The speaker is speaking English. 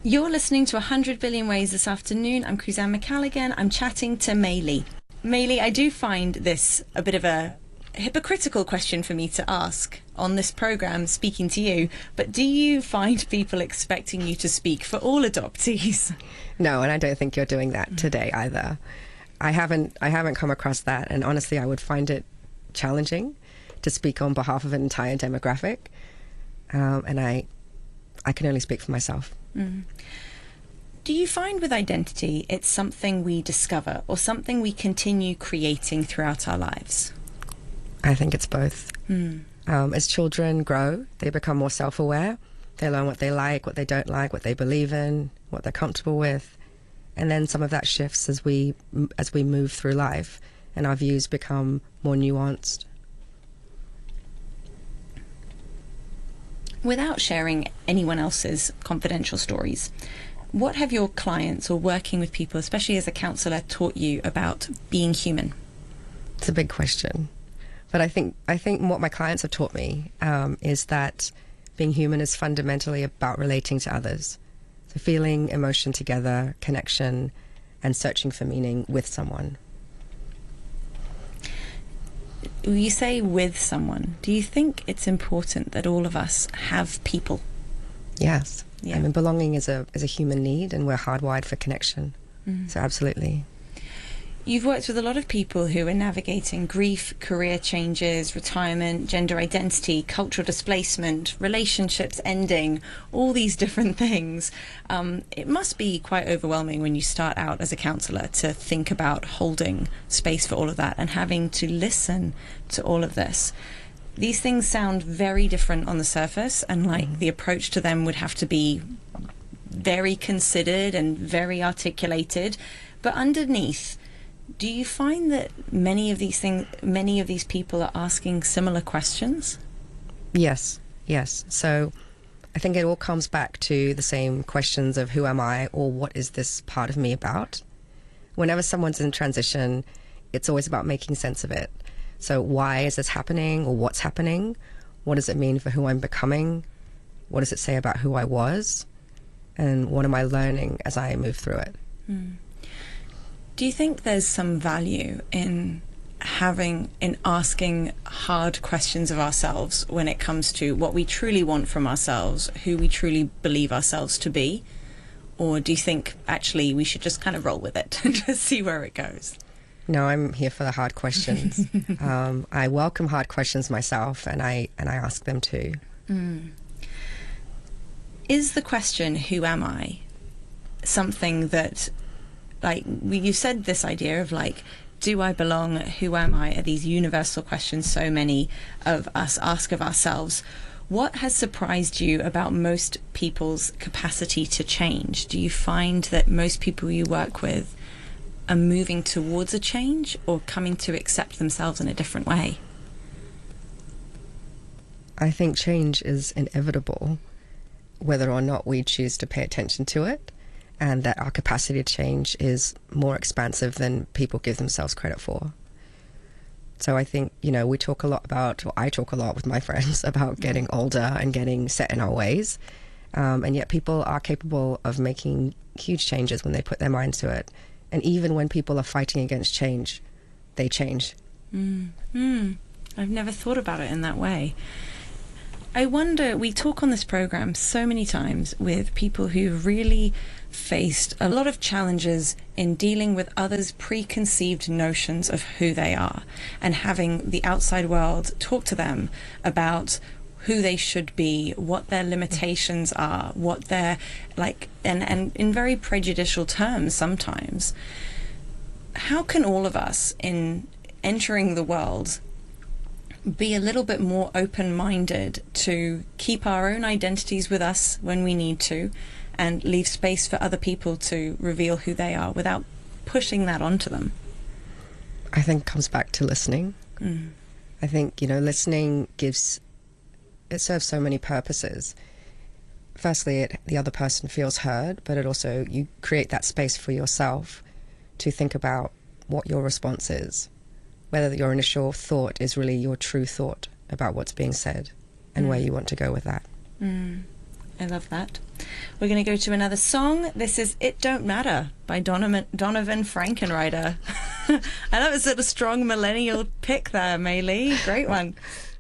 You're listening to 100 Billion Ways this afternoon. I'm Cruzanne McCalligan. I'm chatting to Maylee. Maylee, I do find this a bit of a hypocritical question for me to ask on this programme, speaking to you, but do you find people expecting you to speak for all adoptees? No, and I don't think you're doing that today either. I haven't come across that, and honestly, I would find it challenging to speak on behalf of an entire demographic, and I can only speak for myself. Do you find with identity it's something we discover or something we continue creating throughout our lives? I think it's both. As children grow, they become more self-aware. They learn what they like, what they don't like, what they believe in, what they're comfortable with. And then some of that shifts as we move through life, and our views become more nuanced. Without sharing anyone else's confidential stories, what have your clients or working with people, especially as a counsellor, taught you about being human? It's a big question. But I think what my clients have taught me is that being human is fundamentally about relating to others. So feeling emotion together, connection, and searching for meaning with someone. You say with someone. Do you think it's important that all of us have people? Yes. Yeah. I mean, belonging is a human need, and we're hardwired for connection. So absolutely. You've worked with a lot of people who are navigating grief, career changes, retirement, gender identity, cultural displacement, relationships ending, all these different things. It must be quite overwhelming when you start out as a counsellor to think about holding space for all of that and having to listen to all of this. These things sound very different on the surface, and like the approach to them would have to be very considered and very articulated. But underneath, do you find that many of these people are asking similar questions? Yes. So I think it all comes back to the same questions of who am I, or what is this part of me about? Whenever someone's in transition, it's always about making sense of it. So why is this happening, or what's happening? What does it mean for who I'm becoming? What does it say about who I was? And what am I learning as I move through it? Do you think there's some value in asking hard questions of ourselves when it comes to what we truly want from ourselves, who we truly believe ourselves to be? Or do you think actually we should just kind of roll with it and just see where it goes? No, I'm here for the hard questions. I welcome hard questions myself, and I ask them too. Is the question, who am I, something that, like, you said this idea of like, do I belong, who am I, are these universal questions so many of us ask of ourselves. What has surprised you about most people's capacity to change? Do you find that most people you work with are moving towards a change or coming to accept themselves in a different way? I think change is inevitable, whether or not we choose to pay attention to it, and that our capacity to change is more expansive than people give themselves credit for. So I think, we talk a lot about, or I talk a lot with my friends about getting older and getting set in our ways, and yet people are capable of making huge changes when they put their mind to it. And even when people are fighting against change, they change. I've never thought about it in that way. I wonder, we talk on this program so many times with people who've really faced a lot of challenges in dealing with others' preconceived notions of who they are, and having the outside world talk to them about who they should be, what their limitations are, what they're like, and in very prejudicial terms sometimes. How can all of us, in entering the world, be a little bit more open-minded to keep our own identities with us when we need to, and leave space for other people to reveal who they are without pushing that onto them? I think it comes back to listening. I think, listening serves so many purposes. Firstly, the other person feels heard, but it also, you create that space for yourself to think about what your response is, whether your initial thought is really your true thought about what's being said, and where you want to go with that. I love that. We're going to go to another song. This is It Don't Matter by Donovan Frankenrider. I love a sort of strong millennial pick there, Mei Lee. Great one.